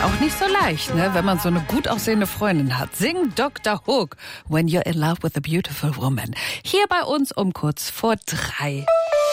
auch nicht so leicht, ne, wenn man so eine gut aussehende Freundin hat. Singt Dr. Hook, When You're in Love with a Beautiful Woman. Hier bei uns um kurz vor 3.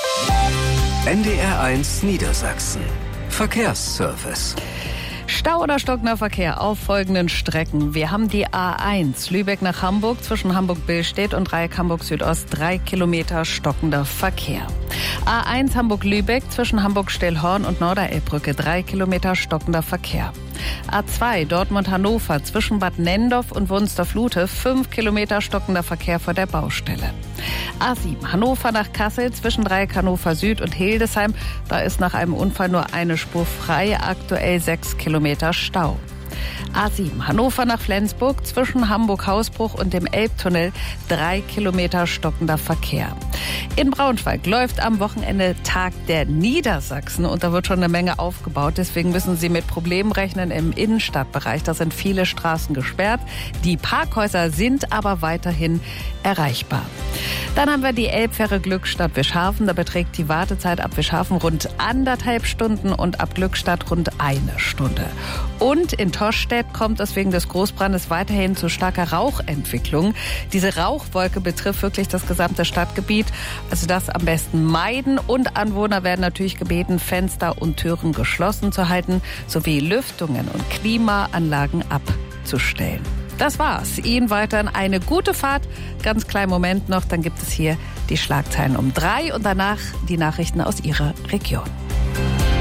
NDR1 Niedersachsen. Verkehrsservice. Stau oder stockender Verkehr auf folgenden Strecken. Wir haben die A1 Lübeck nach Hamburg zwischen Hamburg-Billstedt und Dreieck Hamburg-Südost 3 Kilometer stockender Verkehr. A1 Hamburg-Lübeck zwischen Hamburg-Stellhorn und Norderelbbrücke 3 Kilometer stockender Verkehr. A2 Dortmund-Hannover zwischen Bad Nendorf und Wunstorf-Lute 5 Kilometer stockender Verkehr vor der Baustelle. A7 Hannover nach Kassel zwischen Dreieck Hannover Süd und Hildesheim. Da ist nach einem Unfall nur eine Spur frei, aktuell 6 Kilometer Stau. A7 Hannover nach Flensburg zwischen Hamburg-Hausbruch und dem Elbtunnel 3 Kilometer stockender Verkehr. In Braunschweig läuft am Wochenende Tag der Niedersachsen und da wird schon eine Menge aufgebaut. Deswegen müssen Sie mit Problemen rechnen im Innenstadtbereich. Da sind viele Straßen gesperrt. Die Parkhäuser sind aber weiterhin erreichbar. Dann haben wir die Elbfähre Glückstadt Wischhafen. Da beträgt die Wartezeit ab Wischhafen rund 1,5 Stunden und ab Glückstadt rund 1 Stunde. Und in Toschstedt kommt es wegen des Großbrandes weiterhin zu starker Rauchentwicklung. Diese Rauchwolke betrifft wirklich das gesamte Stadtgebiet. Also das am besten meiden. Und Anwohner werden natürlich gebeten, Fenster und Türen geschlossen zu halten, sowie Lüftungen und Klimaanlagen abzustellen. Das war's. Ihnen weiterhin eine gute Fahrt. Ganz kleinen Moment noch, dann gibt es hier die Schlagzeilen um 3 und danach die Nachrichten aus Ihrer Region.